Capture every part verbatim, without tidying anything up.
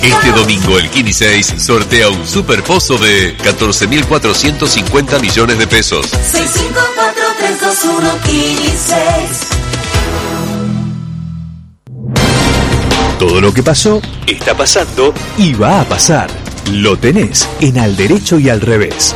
Este domingo el Kini seis sortea un superpozo de catorce mil cuatrocientos cincuenta millones de pesos. seis cinco cuatro tres dos uno Kini seis. Todo lo que pasó, está pasando y va a pasar. Lo tenés en Al Derecho y Al Revés.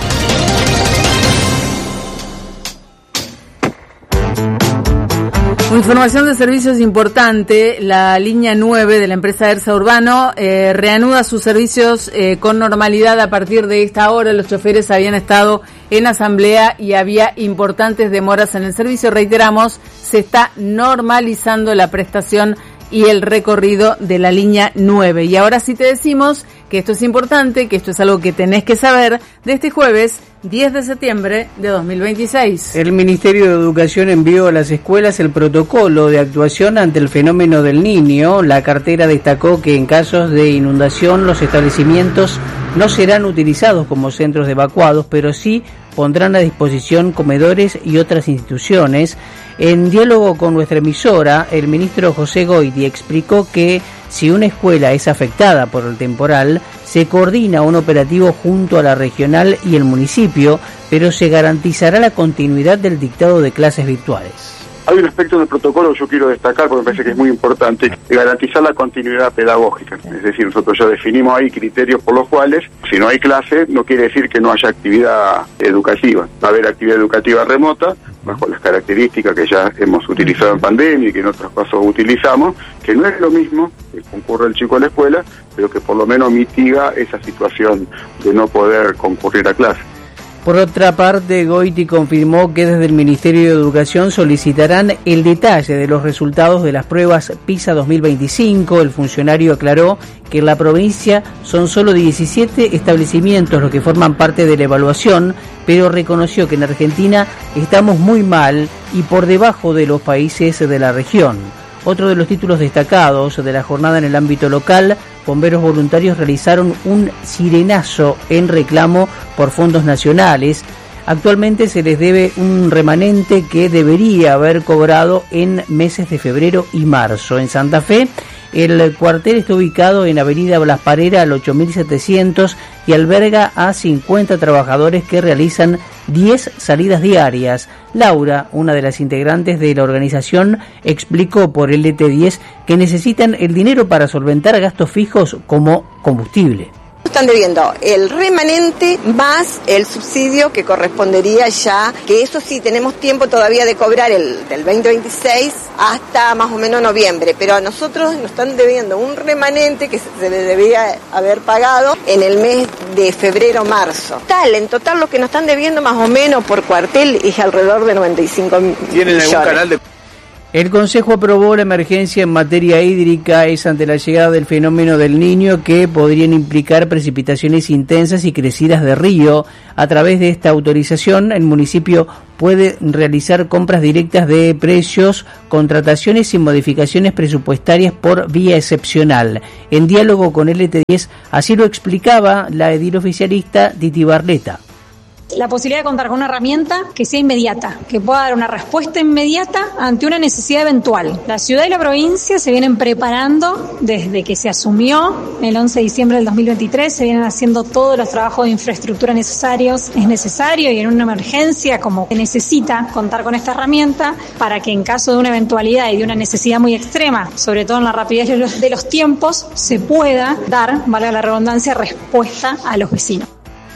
Información de servicios importante. La línea nueve de la empresa ERSA Urbano eh, reanuda sus servicios eh, con normalidad a partir de esta hora. Los choferes habían estado en asamblea y había importantes demoras en el servicio. Reiteramos, se está normalizando la prestación y el recorrido de la línea nueve. Y ahora sí te decimos que esto es importante, que esto es algo que tenés que saber de este jueves diez de septiembre de dos mil veintiséis. El Ministerio de Educación envió a las escuelas el protocolo de actuación ante el fenómeno del Niño. La cartera destacó que en casos de inundación los establecimientos no serán utilizados como centros de evacuados, pero sí pondrán a disposición comedores y otras instituciones. En diálogo con nuestra emisora, el ministro José Goiti explicó que si una escuela es afectada por el temporal, se coordina un operativo junto a la regional y el municipio, pero se garantizará la continuidad del dictado de clases virtuales. Hay un aspecto del protocolo que yo quiero destacar porque me parece que es muy importante, garantizar la continuidad pedagógica. Es decir, nosotros ya definimos ahí criterios por los cuales, si no hay clase, no quiere decir que no haya actividad educativa. Va a haber actividad educativa remota, bajo las características que ya hemos utilizado en pandemia y que en otros casos utilizamos, que no es lo mismo que concurre el chico a la escuela, pero que por lo menos mitiga esa situación de no poder concurrir a clase. Por otra parte, Goiti confirmó que desde el Ministerio de Educación solicitarán el detalle de los resultados de las pruebas PISA dos mil veinticinco. El funcionario aclaró que en la provincia son solo diecisiete establecimientos los que forman parte de la evaluación, pero reconoció que en Argentina estamos muy mal y por debajo de los países de la región. Otro de los títulos destacados de la jornada en el ámbito local, bomberos voluntarios realizaron un sirenazo en reclamo por fondos nacionales. Actualmente se les debe un remanente que debería haber cobrado en meses de febrero y marzo. En Santa Fe, el cuartel está ubicado en Avenida Blas Parera al ocho mil setecientos y alberga a cincuenta trabajadores que realizan diez salidas diarias. Laura, una de las integrantes de la organización, explicó por el L T diez que necesitan el dinero para solventar gastos fijos como combustible. Están debiendo el remanente más el subsidio que correspondería ya, que eso sí tenemos tiempo todavía de cobrar el del veinte veintiséis hasta más o menos noviembre, pero a nosotros nos están debiendo un remanente que se debía haber pagado en el mes de febrero-marzo. Tal, en total lo que nos están debiendo más o menos por cuartel es alrededor de noventa y cinco millones. ¿Tienen algún canal de...? El Consejo aprobó la emergencia en materia hídrica, es ante la llegada del fenómeno del Niño que podrían implicar precipitaciones intensas y crecidas de río. A través de esta autorización, el municipio puede realizar compras directas de precios, contrataciones y modificaciones presupuestarias por vía excepcional. En diálogo con L T diez, así lo explicaba la edil oficialista Titi Barleta. La posibilidad de contar con una herramienta que sea inmediata, que pueda dar una respuesta inmediata ante una necesidad eventual. La ciudad y la provincia se vienen preparando desde que se asumió el once de diciembre del dos mil veintitrés, se vienen haciendo todos los trabajos de infraestructura necesarios. Es necesario y en una emergencia como que necesita contar con esta herramienta para que en caso de una eventualidad y de una necesidad muy extrema, sobre todo en la rapidez de los, de los tiempos, se pueda dar, valga la redundancia, respuesta a los vecinos.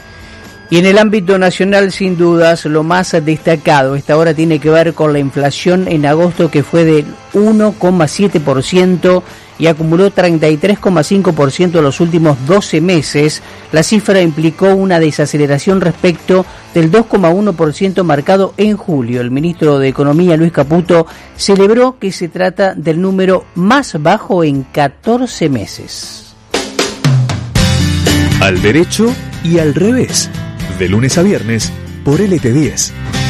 Y en el ámbito nacional, sin dudas, lo más destacado esta hora tiene que ver con la inflación en agosto, que fue del uno coma siete por ciento y acumuló treinta y tres coma cinco por ciento en los últimos doce meses. La cifra implicó una desaceleración respecto del dos coma uno por ciento marcado en julio. El ministro de Economía, Luis Caputo, celebró que se trata del número más bajo en catorce meses. Al derecho y al revés. De lunes a viernes por L T diez.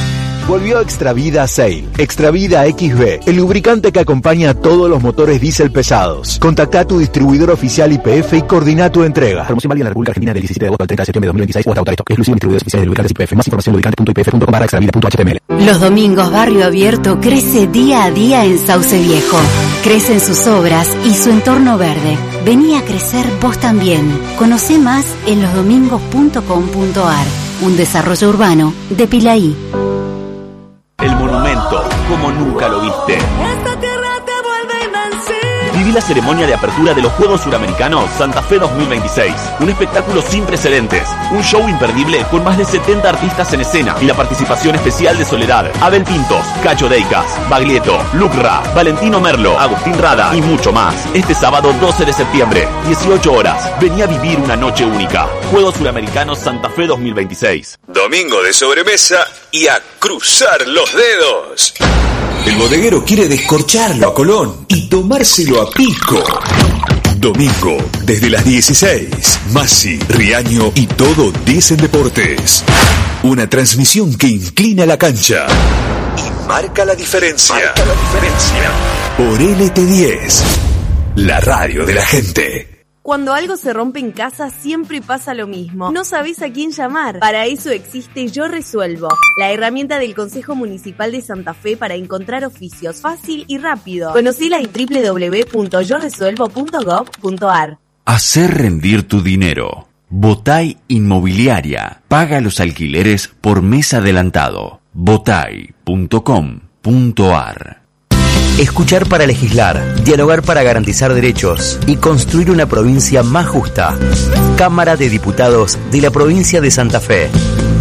Volvió Extravida Sail. Extravida X B, el lubricante que acompaña a todos los motores diésel pesados. Contacta a tu distribuidor oficial Y P F y coordina tu entrega. Promoción válida en la República Argentina del diecisiete de agosto al treinta de septiembre de dos mil veintiséis o hasta agotar esto. Exclusivo de distribuidores oficiales de lubricantes Y P F. Más información en lubricante punto i p f punto com barra extravida punto h t m l. Los domingos Barrio Abierto crece día a día en Sauce Viejo. Crecen sus obras y su entorno verde. Vení a crecer vos también. Conocé más en los domingos punto com punto a r. Un desarrollo urbano de Pilaí. El monumento, como nunca lo viste. Esta tierra te vuelve invencible. Viví la ceremonia de apertura de los Juegos Suramericanos Santa Fe dos mil veintiséis. Un espectáculo sin precedentes. Un show imperdible con más de setenta artistas en escena y la participación especial de Soledad, Abel Pintos, Cacho Deicas, Baglietto, Lucra, Valentino Merlo, Agustín Rada y mucho más. Este sábado doce de septiembre, dieciocho horas. Vení a vivir una noche única. Juegos Suramericanos Santa Fe dos mil veintiséis. Domingo de sobremesa y a cruzar los dedos. El bodeguero quiere descorcharlo a Colón y tomárselo a pico. Domingo, desde las dieciséis, Masi, Riaño y todo dicen deportes. Una transmisión que inclina la cancha y marca la diferencia. Marca la diferencia. Por L T diez, la radio de la gente. Cuando algo se rompe en casa siempre pasa lo mismo. No sabés a quién llamar. Para eso existe Yo Resuelvo, la herramienta del Consejo Municipal de Santa Fe para encontrar oficios fácil y rápido. Conocela en doble u doble u doble u punto yo resuelvo punto gov punto a r. Hacer rendir tu dinero. Botay Inmobiliaria. Paga los alquileres por mes adelantado. botay punto com punto a r. Escuchar para legislar, dialogar para garantizar derechos y construir una provincia más justa. Cámara de Diputados de la provincia de Santa Fe.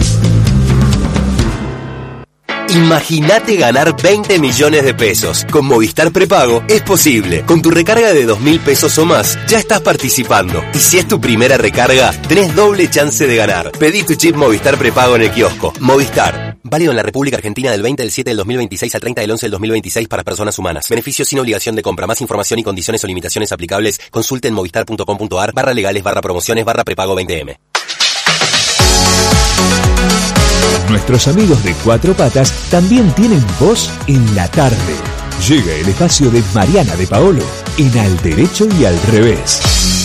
Imagínate ganar veinte millones de pesos. Con Movistar Prepago es posible. Con tu recarga de dos mil pesos o más, ya estás participando. Y si es tu primera recarga, tenés doble chance de ganar. Pedí tu chip Movistar Prepago en el kiosco. Movistar. Válido en la República Argentina del veinte del siete del dos mil veintiséis al treinta del once del dos mil veintiséis para personas humanas. Beneficio sin obligación de compra. Más información y condiciones o limitaciones aplicables. Consulte en movistar punto com punto a r barra legales barra promociones barra prepago veinte eme. Nuestros amigos de Cuatro Patas también tienen voz en la tarde. Llega el espacio de Mariana de Paolo en Al Derecho y al Revés.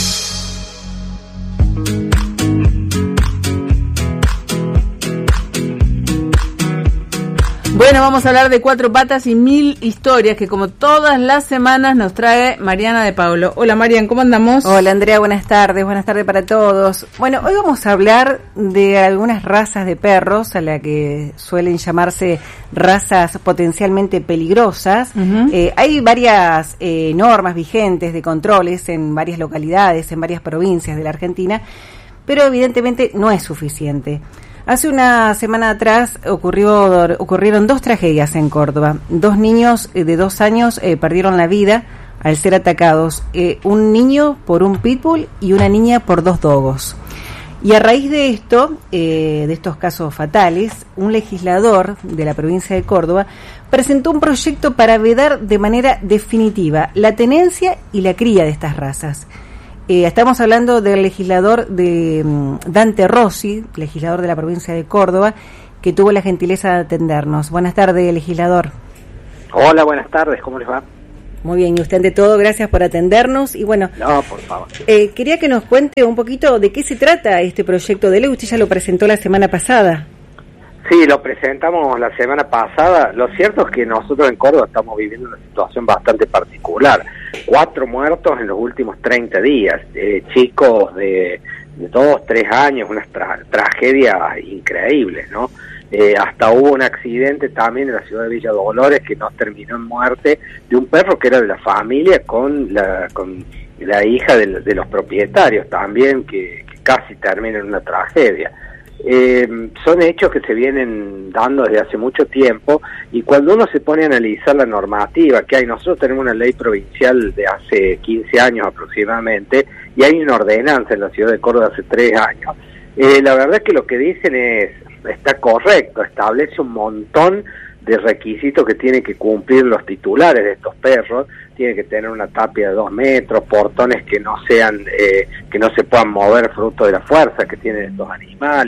Bueno, vamos a hablar de Cuatro Patas y mil historias que como todas las semanas nos trae Mariana de Paolo. Hola Marian, ¿cómo andamos? Hola Andrea, buenas tardes, buenas tardes para todos. Bueno, hoy vamos a hablar de algunas razas de perros a las que suelen llamarse razas potencialmente peligrosas. Uh-huh. Eh, hay varias eh, normas vigentes de controles en varias localidades, en varias provincias de la Argentina, pero evidentemente no es suficiente. Hace una semana atrás ocurrió, ocurrieron dos tragedias en Córdoba. Dos niños de dos años eh, perdieron la vida al ser atacados. Eh, un niño por un pitbull y una niña por dos dogos. Y a raíz de esto, eh, de estos casos fatales, un legislador de la provincia de Córdoba presentó un proyecto para vedar de manera definitiva la tenencia y la cría de estas razas. Eh, estamos hablando del legislador de um, Dante Rossi, legislador de la provincia de Córdoba, que tuvo la gentileza de atendernos. Buenas tardes, legislador. Hola, buenas tardes, ¿cómo les va? Muy bien, y usted ante todo, gracias por atendernos. Y bueno, no, por favor. Eh, quería que nos cuente un poquito de qué se trata este proyecto de ley. Usted ya lo presentó la semana pasada. Sí, lo presentamos la semana pasada. Lo cierto es que nosotros en Córdoba estamos viviendo una situación bastante particular. Cuatro muertos en los últimos treinta días, eh, chicos de, de dos, tres años, unas tra- tragedias increíbles, ¿no? Eh, hasta hubo un accidente también en la ciudad de Villa Dolores que no terminó en muerte de un perro que era de la familia con la con la hija de, de los propietarios también, que, que casi termina en una tragedia. Eh, son hechos que se vienen dando desde hace mucho tiempo, y cuando uno se pone a analizar la normativa que hay, nosotros tenemos una ley provincial de hace quince años aproximadamente, y hay una ordenanza en la ciudad de Córdoba hace tres años. Eh, la verdad es que lo que dicen es, está correcto, establece un montón de requisitos que tienen que cumplir los titulares de estos perros. Tiene que tener una tapia de dos metros, portones que no sean, eh, que no se puedan mover fruto de la fuerza que tienen estos animales,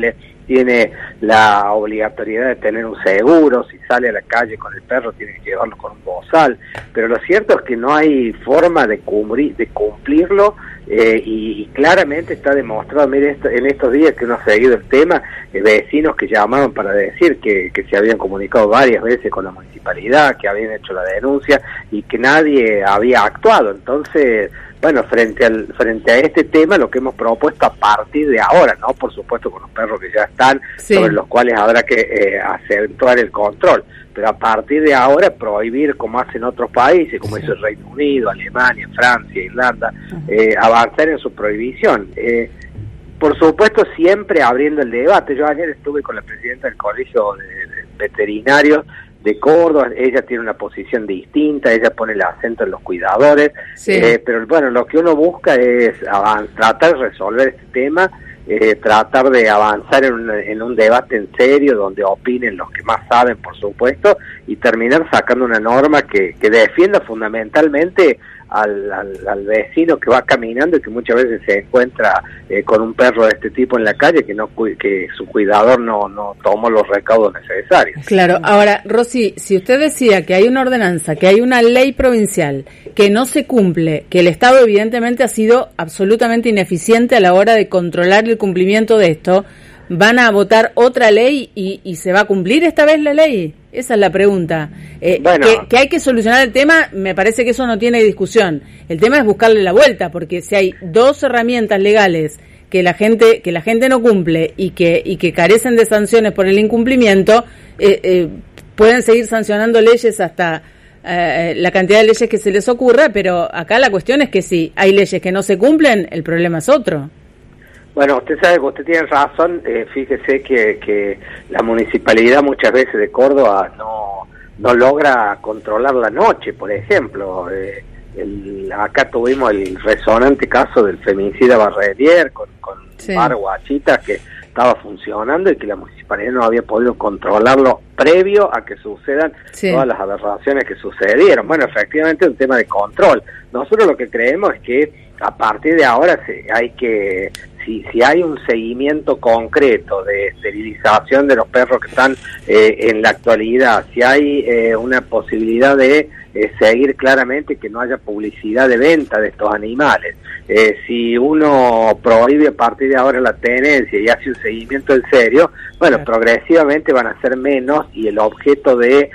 tiene la obligatoriedad de tener un seguro, si sale a la calle con el perro tiene que llevarlo con un bozal, pero lo cierto es que no hay forma de, cumplir, de cumplirlo eh, y, y claramente está demostrado, mire, esto, en estos días que uno ha seguido el tema, eh, vecinos que llamaban para decir que, que se habían comunicado varias veces con la municipalidad, que habían hecho la denuncia y que nadie había actuado. Entonces, bueno, frente al frente a este tema, lo que hemos propuesto a partir de ahora, no, por supuesto con los perros que ya están, sí, sobre los cuales habrá que eh, acentuar el control, pero a partir de ahora prohibir, como hacen otros países, como sí. hizo el Reino Unido, Alemania, Francia, Irlanda, uh-huh. eh, avanzar en su prohibición. Eh, por supuesto, siempre abriendo el debate. Yo ayer estuve con la presidenta del Colegio de, de Veterinarios de Córdoba, ella tiene una posición distinta, ella pone el acento en los cuidadores, sí. eh, pero bueno, lo que uno busca es avanzar, tratar de resolver este tema, eh, tratar de avanzar en un, en un debate en serio, donde opinen los que más saben, por supuesto, y terminar sacando una norma que, que defienda fundamentalmente Al, al, al vecino que va caminando y que muchas veces se encuentra eh, con un perro de este tipo en la calle que no que su cuidador no no tomó los recaudos necesarios. Claro, ahora, Rosy, si usted decía que hay una ordenanza, que hay una ley provincial que no se cumple, que el Estado evidentemente ha sido absolutamente ineficiente a la hora de controlar el cumplimiento de esto, ¿van a votar otra ley y, y se va a cumplir esta vez la ley? Esa es la pregunta. Eh, bueno. que, que hay que solucionar el tema, me parece que eso no tiene discusión. El tema es buscarle la vuelta, porque si hay dos herramientas legales que la gente que la gente no cumple y que y que carecen de sanciones por el incumplimiento, eh, eh, pueden seguir sancionando leyes hasta eh, la cantidad de leyes que se les ocurra, pero acá la cuestión es que si hay leyes que no se cumplen, el problema es otro. Bueno, usted sabe que usted tiene razón, eh, fíjese que, que la municipalidad muchas veces de Córdoba no no logra controlar la noche, por ejemplo. Eh, el, acá tuvimos el resonante caso del feminicida Barrelier con, con sí. bar Guachita que estaba funcionando y que la municipalidad no había podido controlarlo previo a que sucedan sí. todas las aberraciones que sucedieron. Bueno, efectivamente es un tema de control. Nosotros lo que creemos es que a partir de ahora se, hay que... Si, si hay un seguimiento concreto de esterilización de los perros que están eh, en la actualidad, si hay eh, una posibilidad de eh, seguir claramente que no haya publicidad de venta de estos animales, eh, si uno prohíbe a partir de ahora la tenencia y hace un seguimiento en serio, bueno, claro. progresivamente van a ser menos y el objeto de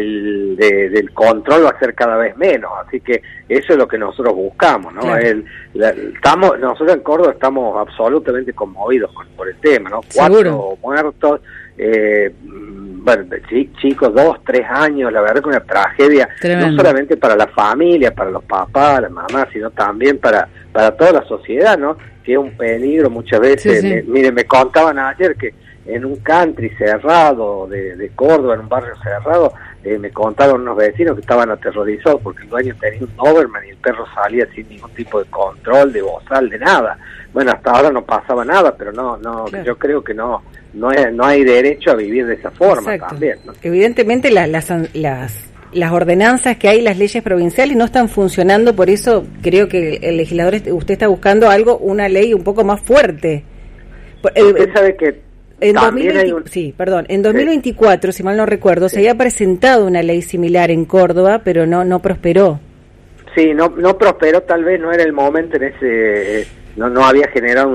el de, del control va a ser cada vez menos, así que eso es lo que nosotros buscamos, ¿no? Claro. El, la, estamos nosotros en Córdoba estamos absolutamente conmovidos con, por el tema, ¿no? Cuatro ¿Seguro? muertos, eh, bueno, chicos, dos, tres años, la verdad que una tragedia, Tremendo. no solamente para la familia, para los papás, la mamá, sino también para para toda la sociedad, ¿no? Que es un peligro muchas veces. Sí, sí. Me, mire, me contaban ayer que en un country cerrado de, de Córdoba, en un barrio cerrado, eh, me contaron unos vecinos que estaban aterrorizados porque el dueño tenía un Doberman y el perro salía sin ningún tipo de control, de bozal, de nada. Bueno, hasta ahora no pasaba nada, pero no, no, claro. yo creo que no, no, es, no hay derecho a vivir de esa forma. Exacto. También, ¿no? Evidentemente la, las, las, las ordenanzas que hay, las leyes provinciales no están funcionando, por eso creo que el legislador, usted está buscando algo, una ley un poco más fuerte. Usted sabe que En dos mil veinte, un... Sí, perdón, en dos mil veinticuatro, sí. si mal no recuerdo, sí. se había presentado una ley similar en Córdoba, pero no no prosperó. Sí, no no prosperó, tal vez no era el momento en ese, no no había generado